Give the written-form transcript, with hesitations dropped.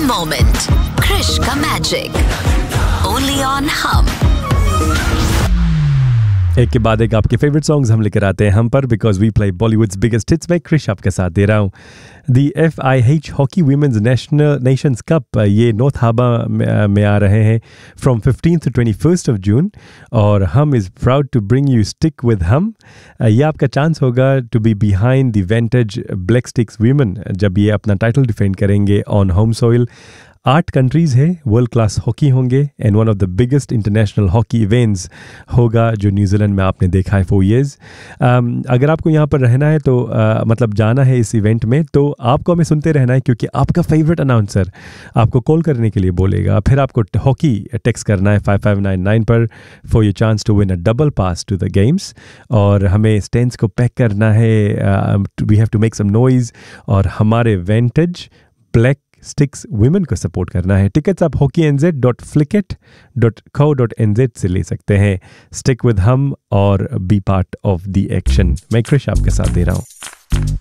moment. Krish ka magic. Only on Hum. एक के बाद एक आपके फेवरेट सॉन्ग्स हम लेकर आते हैं हम पर because we play Bollywoods biggest hits में क्रिश आपके साथ दे रहा हूँ. दी FIH hockey women's Nations cup ये नॉर्थ हार्बर में आ रहे हैं from 15th to 21st of June और हम is proud to bring you stick with हम. ये आपका चांस होगा to be behind the vintage black sticks women जब ये अपना टाइटल डिफेंड करेंगे ऑन होम सॉइल. 8 कंट्रीज़ है, वर्ल्ड क्लास हॉकी होंगे and one of the biggest international hockey events होगा जो न्यूजीलैंड में आपने देखा है 4 years. अगर आपको यहाँ पर रहना है तो मतलब जाना है इस इवेंट में तो आपको हमें सुनते रहना है क्योंकि आपका फेवरेट अनाउंसर आपको कॉल करने के लिए बोलेगा. फिर आपको हॉकी टेक्स्ट करना है 5599 पर for your chance to win a double pass to the games और हमें स्टैंड्स को पैक करना है. We have to make some noise और हमारे विंटेज ब्लैक स्टिक्स वुमेन को सपोर्ट करना है. टिकट्स आप hockeynz.flickit.co.nz से ले सकते हैं. स्टिक विद हम और B part of the action. मैं क्रिश आपके साथ दे रहा हूँ.